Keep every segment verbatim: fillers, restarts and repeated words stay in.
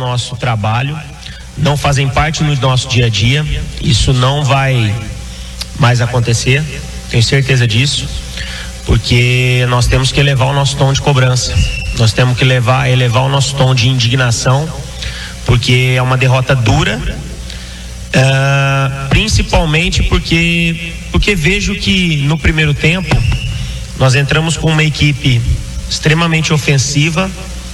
nosso trabalho, não fazem parte do nosso dia a dia. Isso não vai mais acontecer, tenho certeza disso, porque nós temos que elevar o nosso tom de cobrança, nós temos que levar, elevar o nosso tom de indignação, porque é uma derrota dura, uh, principalmente porque, porque vejo que no primeiro tempo nós entramos com uma equipe extremamente ofensiva,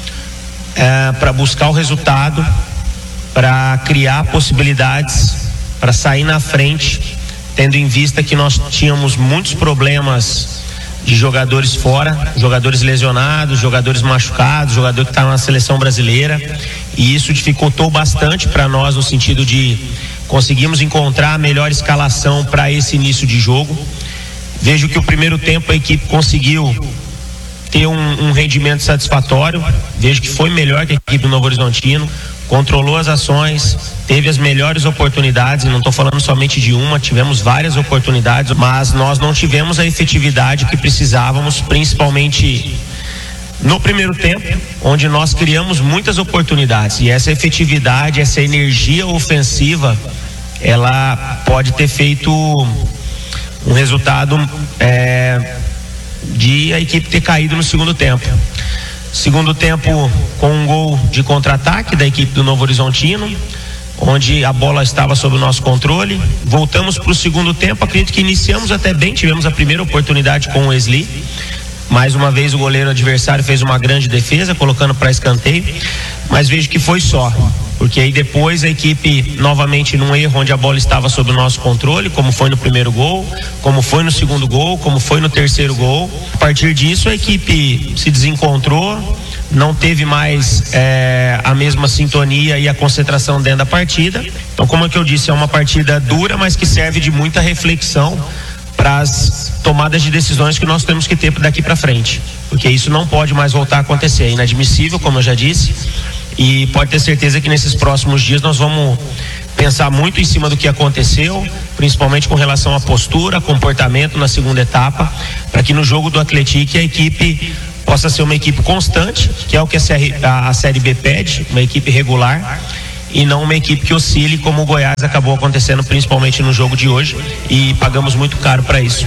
uh, para buscar o resultado, para criar possibilidades, para sair na frente, tendo em vista que nós tínhamos muitos problemas de jogadores fora, jogadores lesionados, jogadores machucados, jogador que está na seleção brasileira, e isso dificultou bastante para nós no sentido de conseguimos encontrar a melhor escalação para esse início de jogo. Vejo que o primeiro tempo a equipe conseguiu ter um, um rendimento satisfatório, vejo que foi melhor que a equipe do Novo Horizontino, controlou as ações, teve as melhores oportunidades, e não estou falando somente de uma, tivemos várias oportunidades, mas nós não tivemos a efetividade que precisávamos, principalmente no primeiro tempo, onde nós criamos muitas oportunidades, e essa efetividade, essa energia ofensiva, ela pode ter feito um resultado é, de a equipe ter caído no segundo tempo. Segundo tempo com um gol de contra-ataque da equipe do Novo Horizontino, onde a bola estava sob o nosso controle. Voltamos para o segundo tempo, acredito que iniciamos até bem, tivemos a primeira oportunidade com o Wesley. Mais uma vez o goleiro adversário fez uma grande defesa, colocando para escanteio, mas vejo que foi só, porque aí depois a equipe novamente num erro onde a bola estava sob o nosso controle, como foi no primeiro gol, como foi no segundo gol, como foi no terceiro gol. A partir disso a equipe se desencontrou, não teve mais é, a mesma sintonia e a concentração dentro da partida. Então, como é que eu disse, é uma partida dura, mas que serve de muita reflexão para as tomadas de decisões que nós temos que ter daqui para frente, porque isso não pode mais voltar a acontecer, é inadmissível, como eu já disse, e pode ter certeza que nesses próximos dias nós vamos pensar muito em cima do que aconteceu, principalmente com relação à postura, comportamento na segunda etapa, para que no jogo do Atlético a equipe possa ser uma equipe constante, que é o que a série, a, a Série B pede, uma equipe regular, e não uma equipe que oscile, como o Goiás acabou acontecendo principalmente no jogo de hoje, e pagamos muito caro para isso.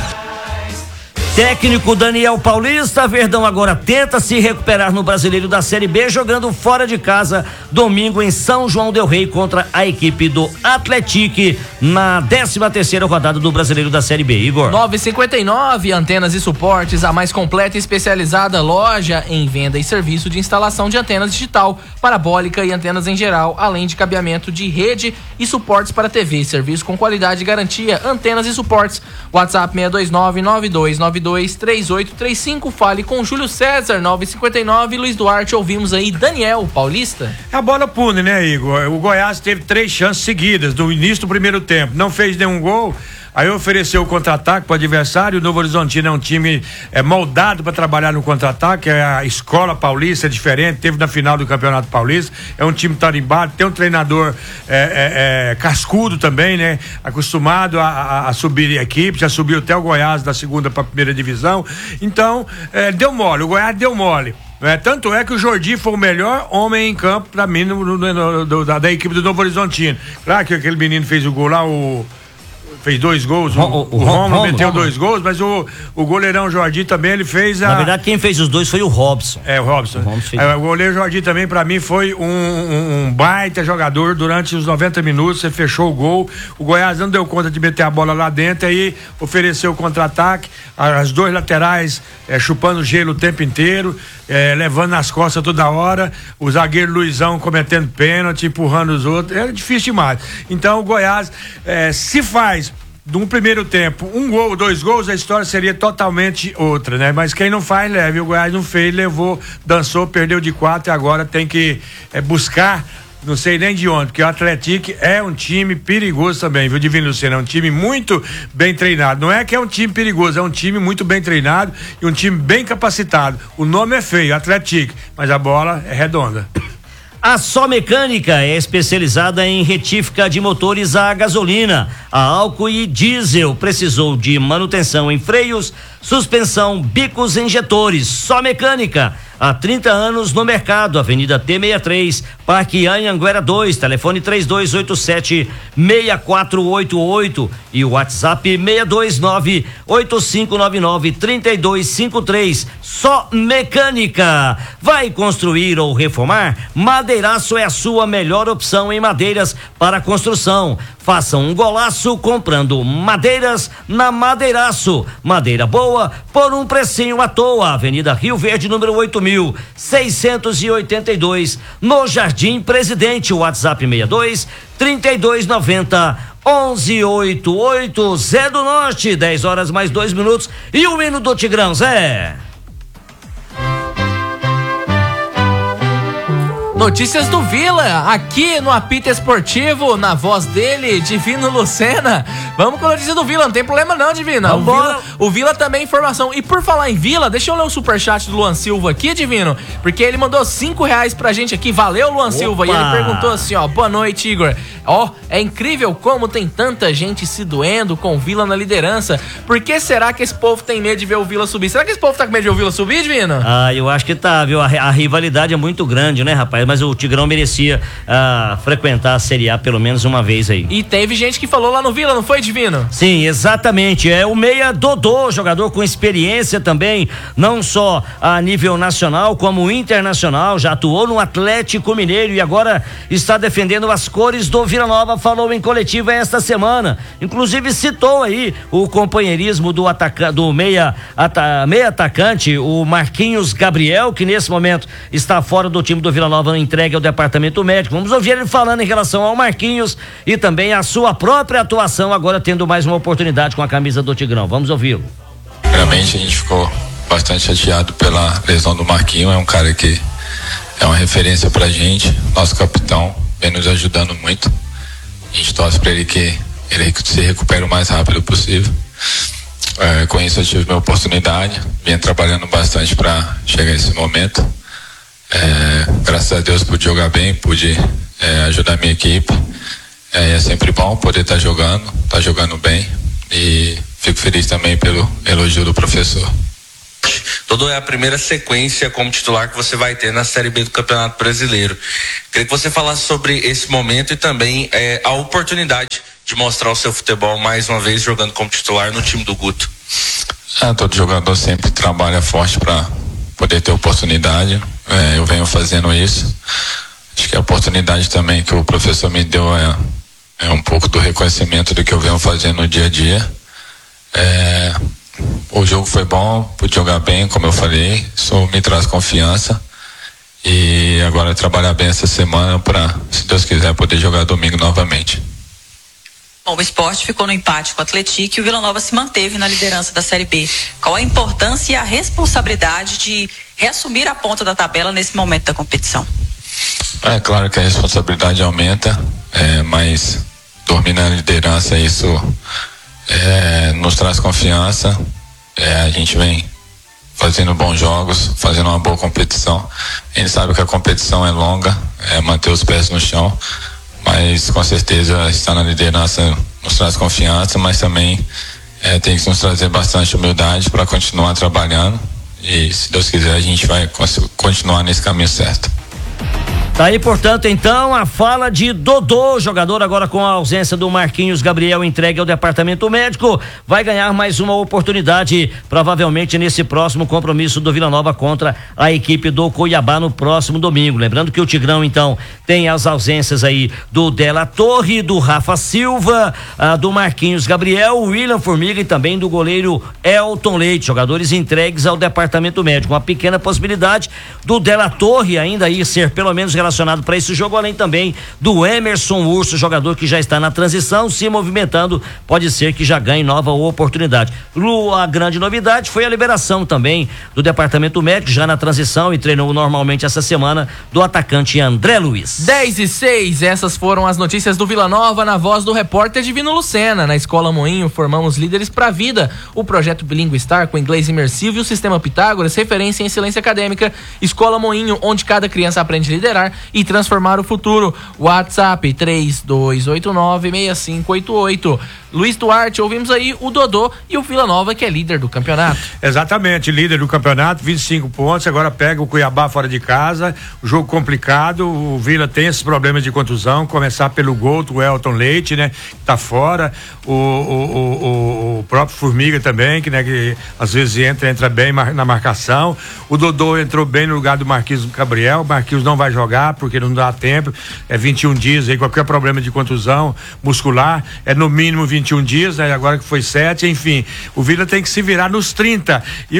Técnico Daniel Paulista, Verdão agora tenta se recuperar no Brasileiro da Série B, jogando fora de casa domingo em São João del Rei contra a equipe do Atlético na décima terceira rodada do Brasileiro da Série B. Igor. nove e cinquenta e nove, Antenas e Suportes, a mais completa e especializada loja em venda e serviço de instalação de antenas digital, parabólica e antenas em geral, além de cabeamento de rede e suportes para T V. Serviço com qualidade e garantia. Antenas e Suportes. WhatsApp seis dois nove, nove dois nove dois, três oito três cinco. Fale com Júlio César, nove e cinquenta e nove. Luiz Duarte, ouvimos aí Daniel Paulista. A bola pune, né, Igor? O Goiás teve três chances seguidas no início do primeiro tempo, não fez nenhum gol. Aí ofereceu o contra-ataque para o adversário. O Novo Horizontino é um time é, moldado para trabalhar no contra-ataque. É a escola paulista, é diferente. Teve na final do Campeonato Paulista. É um time tarimbado. Tem um treinador é, é, é, cascudo também, né? Acostumado a, a, a subir a equipe. Já subiu até o Goiás da segunda para a primeira divisão. Então, é, deu mole. O Goiás deu mole. É, tanto é que o Jordi foi o melhor homem em campo para mim no, no, no, no, da, da equipe do Novo Horizontino. Claro que aquele menino fez o gol lá, o. Fez dois gols, o, o, o, o Romulo meteu Romulo. dois gols, mas o, o goleirão Jordi também, ele fez a... Na verdade, quem fez os dois foi o Robson. É, o Robson. O, Robson é, o goleiro Jordi também, pra mim, foi um, um, um baita jogador durante os noventa minutos, você fechou o gol, o Goiás não deu conta de meter a bola lá dentro, aí ofereceu o contra-ataque, as dois laterais é, chupando gelo o tempo inteiro, é, levando nas costas toda hora, o zagueiro Luizão cometendo pênalti, empurrando os outros, era difícil demais. Então o Goiás é, se faz de um primeiro tempo, um gol, dois gols, a história seria totalmente outra, né? Mas quem não faz, leva. E o Goiás não fez, levou, dançou, perdeu de quatro e agora tem que é, buscar, não sei nem de onde, porque o Atlético é um time perigoso também, viu, Divino Luciano? É um time muito bem treinado. Não é que é um time perigoso, é um time muito bem treinado e um time bem capacitado. O nome é feio, Atlético, mas a bola é redonda. A Só Mecânica é especializada em retífica de motores a gasolina, a álcool e diesel. Precisou de manutenção em freios, suspensão, bicos, injetores. Só Mecânica. há trinta anos no mercado, Avenida T sessenta e três, Parque Anhanguera dois, telefone três dois oito sete, seis quatro oito oito e o WhatsApp seis dois nove, oito cinco nove nove, três dois cinco três. Só Mecânica. Vai construir ou reformar? Madeiraço é a sua melhor opção em madeiras para construção. Faça um golaço comprando madeiras na Madeiraço. Madeira boa por um precinho à toa. Avenida Rio Verde, número oito mil seiscentos e oitenta e dois, no Jardim Presidente. WhatsApp seis dois, trinta e dois noventa, onze oitenta e oito, Zé do Norte. dez horas mais dois minutos e o hino do Tigrão, Zé. Notícias do Vila, aqui no Apito Esportivo, na voz dele, Divino Lucena. Vamos com a notícia do Vila, não tem problema não, Divino. O Vila, o Vila também informação. E por falar em Vila, deixa eu ler o superchat do Luan Silva aqui, Divino, porque ele mandou cinco reais pra gente aqui. Valeu, Luan Opa. Silva. E ele perguntou assim, ó, boa noite, Igor. Ó, é incrível como tem tanta gente se doendo com o Vila na liderança. Por que será que esse povo tem medo de ver o Vila subir? Será que esse povo tá com medo de ver o Vila subir, Divino? Ah, eu acho que tá, viu? A, a rivalidade é muito grande, né, rapaz? Mas o Tigrão merecia ah, frequentar a Série A pelo menos uma vez aí. E teve gente que falou lá no Vila, não foi, Divino? Sim, exatamente. É o meia Dodô, jogador com experiência também, não só a nível nacional como internacional, já atuou no Atlético Mineiro e agora está defendendo as cores do Vila Nova. Falou em coletiva esta semana, inclusive citou aí o companheirismo do, ataca, do meia, ata, meia atacante, o Marquinhos Gabriel, que nesse momento está fora do time do Vila Nova, entregue ao departamento médico. Vamos ouvir ele falando em relação ao Marquinhos e também a sua própria atuação, agora tendo mais uma oportunidade com a camisa do Tigrão. Vamos ouvi-lo. Primeiramente, a gente ficou bastante chateado pela lesão do Marquinhos. É um cara que é uma referência pra gente, nosso capitão, vem nos ajudando muito. A gente torce pra ele que ele se recupere o mais rápido possível. É, com isso eu tive minha oportunidade, vim trabalhando bastante para chegar a esse momento. É, graças a Deus pude jogar bem, pude é, ajudar a minha equipe. É, é sempre bom poder estar tá jogando, estar tá jogando bem, e fico feliz também pelo elogio do professor. Dodô, é a primeira sequência como titular que você vai ter na Série B do Campeonato Brasileiro. Queria que você falasse sobre esse momento e também é, a oportunidade de mostrar o seu futebol mais uma vez jogando como titular no time do Guto. Ah, todo jogador sempre trabalha forte para poder ter oportunidade. É, eu venho fazendo isso. Acho que a oportunidade também que o professor me deu é, é um pouco do reconhecimento do que eu venho fazendo no dia a dia. É, o jogo foi bom, pude jogar bem, como eu falei, isso me traz confiança. E agora trabalhar bem essa semana para, se Deus quiser, poder jogar domingo novamente. Bom, o Sport ficou no empate com o Atlético e o Vila Nova se manteve na liderança da Série B. Qual a importância e a responsabilidade de reassumir a ponta da tabela nesse momento da competição? É claro que a responsabilidade aumenta, é, mas dormir na liderança, isso é, nos traz confiança. É, a gente vem fazendo bons jogos, fazendo uma boa competição. A gente sabe que a competição é longa, é manter os pés no chão, mas com certeza estar na liderança nos traz confiança, mas também é, tem que nos trazer bastante humildade para continuar trabalhando, e se Deus quiser a gente vai continuar nesse caminho certo. Tá aí, portanto, então, a fala de Dodô, jogador agora com a ausência do Marquinhos Gabriel, entregue ao departamento médico, vai ganhar mais uma oportunidade, provavelmente nesse próximo compromisso do Vila Nova contra a equipe do Cuiabá no próximo domingo. Lembrando que o Tigrão, então, tem as ausências aí do Della Torre, do Rafa Silva, ah, do Marquinhos Gabriel, William Formiga e também do goleiro Elton Leite, jogadores entregues ao departamento médico. Uma pequena possibilidade do Della Torre ainda aí ser pelo menos relacionado para esse jogo, além também do Emerson Urso, jogador que já está na transição, se movimentando, pode ser que já ganhe nova oportunidade. A grande novidade foi a liberação também do departamento médico, já na transição e treinou normalmente essa semana, do atacante André Luiz. dez e seis, essas foram as notícias do Vila Nova na voz do repórter Divino Lucena. Na Escola Moinho, formamos líderes para a vida. O projeto Bilingue Star com inglês imersivo e o sistema Pitágoras, referência em excelência acadêmica. Escola Moinho, onde cada criança aprende a liderar. e transformar o futuro. WhatsApp três dois oito nove, seis cinco oito oito. Luiz Duarte, ouvimos aí o Dodô e o Vila Nova, que é líder do campeonato. Exatamente, líder do campeonato, vinte e cinco pontos, agora pega o Cuiabá fora de casa, o jogo complicado, o Vila tem esses problemas de contusão, começar pelo gol do Elton Leite, né, que tá fora, o, o, o, o próprio Formiga também, que, né, que às vezes entra, entra bem na marcação, o Dodô entrou bem no lugar do Marquinhos Gabriel, o Marquinhos não vai jogar porque não dá tempo, é vinte e um dias aí, qualquer problema de contusão muscular, é no mínimo vinte e um dias, né? Agora que foi sete, enfim, o Vila tem que se virar nos trinta e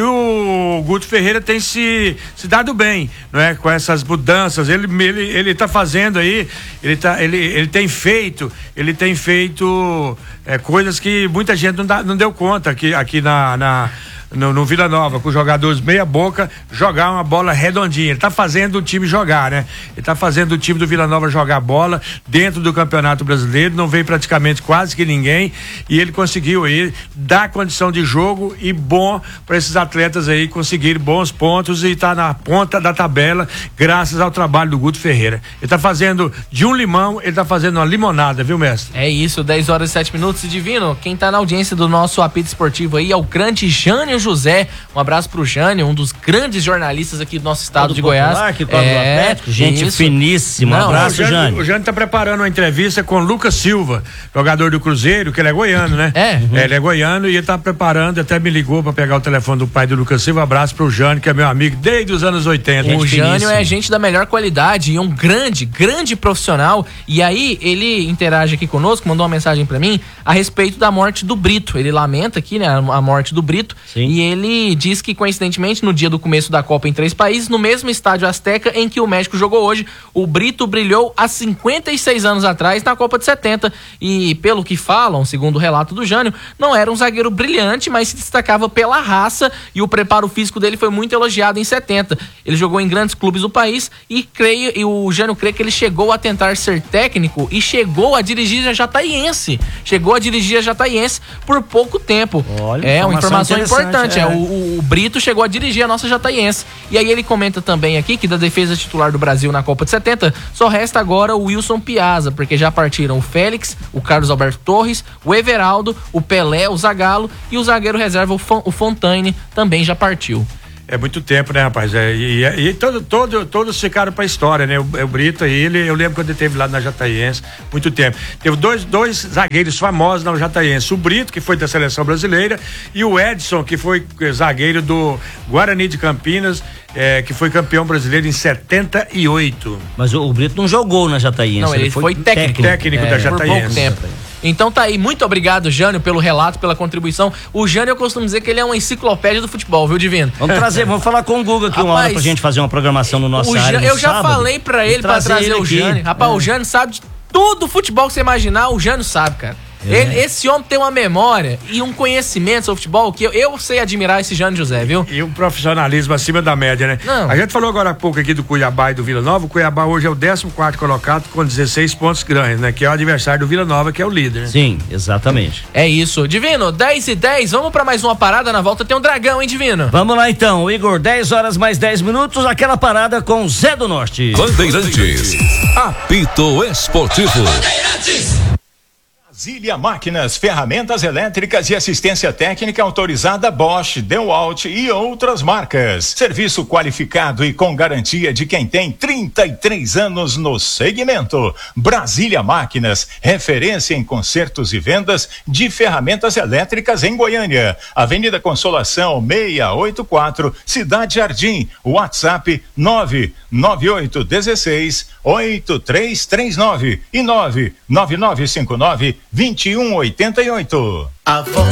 o Guto Ferreira tem se, se dado bem, não é? Com essas mudanças, ele, ele, ele tá fazendo aí, ele tá, ele, ele tem feito, ele tem feito é, coisas que muita gente não, dá, não deu conta aqui, aqui na, na No, no Vila Nova, com jogadores meia boca, jogar uma bola redondinha. Ele tá fazendo o time jogar, né? Ele tá fazendo o time do Vila Nova jogar bola dentro do Campeonato Brasileiro, não veio praticamente quase que ninguém, e ele conseguiu aí dar condição de jogo e bom para esses atletas aí conseguirem bons pontos e tá na ponta da tabela graças ao trabalho do Guto Ferreira. Ele tá fazendo de um limão, ele tá fazendo uma limonada, viu, mestre? É isso, dez horas e sete minutos. Divino, quem tá na audiência do nosso apito esportivo aí é o grande Jânio José, um abraço pro Jânio, um dos grandes jornalistas aqui do nosso estado do de Goiás. Aqui, é, Atlético, gente isso. finíssima, um Não, abraço, o Jânio. Jânio. O Jânio tá preparando uma entrevista com o Lucas Silva, jogador do Cruzeiro, que ele é goiano, né? É. Uhum. é ele é goiano e ele tá preparando, até me ligou pra pegar o telefone do pai do Lucas Silva. Um abraço pro Jânio, que é meu amigo desde os anos oitenta. O Jânio é gente da melhor qualidade e um grande, grande profissional. E aí, ele interage aqui conosco, mandou uma mensagem pra mim a respeito da morte do Brito. Ele lamenta aqui, né, a morte do Brito. Sim. E ele diz que, coincidentemente, no dia do começo da Copa em três países, no mesmo estádio Azteca em que o México jogou hoje, o Brito brilhou há cinquenta e seis anos atrás na Copa de setenta. E, pelo que falam, segundo o relato do Jânio, não era um zagueiro brilhante, mas se destacava pela raça e o preparo físico dele foi muito elogiado em setenta. Ele jogou em grandes clubes do país e, creio, e o Jânio crê que ele chegou a tentar ser técnico e chegou a dirigir a Jataiense. Chegou a dirigir a Jataiense por pouco tempo. Olha, é uma informação importante. É. É, o, o Brito chegou a dirigir a nossa Jataiense. E aí ele comenta também aqui que da defesa titular do Brasil na Copa de setenta, só resta agora o Wilson Piazza, porque já partiram o Félix, o Carlos Alberto Torres, o Everaldo, o Pelé, o Zagallo e o zagueiro reserva, o Fontaine, também já partiu. É muito tempo, né, rapaz? É, e, e, e todo, todo, todos ficaram pra história, né? O, o Brito, ele, eu lembro quando ele esteve lá na Jataiense, muito tempo. Teve dois, dois zagueiros famosos na Jataiense. O Brito, que foi da seleção brasileira, e o Edson, que foi zagueiro do Guarani de Campinas, é, que foi campeão brasileiro em setenta e oito. Mas o, o Brito não jogou na Jataiense. Não, ele, ele foi, foi técnico. Técnico é, da Jataiense. Por pouco tempo. Então tá aí, muito obrigado, Jânio, pelo relato, pela contribuição. O Jânio, eu costumo dizer que ele é uma enciclopédia do futebol, viu, Divino? Vamos trazer, vamos falar com o Google aqui. Rapaz, uma hora pra gente fazer uma programação no nosso área. Eu já sábado, falei pra ele pra trazer, trazer ele o Jânio. Rapaz, é. o Jânio sabe de tudo futebol que você imaginar, o Jânio sabe, cara. É. Ele, esse homem tem uma memória e um conhecimento sobre futebol que eu, eu sei admirar esse Jânio José, viu? E um profissionalismo acima da média, né? Não. A gente falou agora há pouco aqui do Cuiabá e do Vila Nova. O Cuiabá hoje é o décimo quarto colocado com dezesseis pontos grandes, né? Que é o adversário do Vila Nova, que é o líder, né? Sim, exatamente. É isso. Divino, dez e dez, vamos pra mais uma parada. Na volta tem um dragão, hein, Divino? Vamos lá então, Igor, dez horas mais dez minutos, aquela parada com Zé do Norte. Bandeirantes, apito esportivo. Brasília Máquinas, ferramentas elétricas e assistência técnica autorizada Bosch, DeWalt e outras marcas. Serviço qualificado e com garantia de quem tem trinta e três anos no segmento. Brasília Máquinas, referência em consertos e vendas de ferramentas elétricas em Goiânia. Avenida Consolação seiscentos e oitenta e quatro, Cidade Jardim. WhatsApp nove nove oito um seis oito três três nove e nove nove nove cinco nove vinte e um oitenta e oito. A voz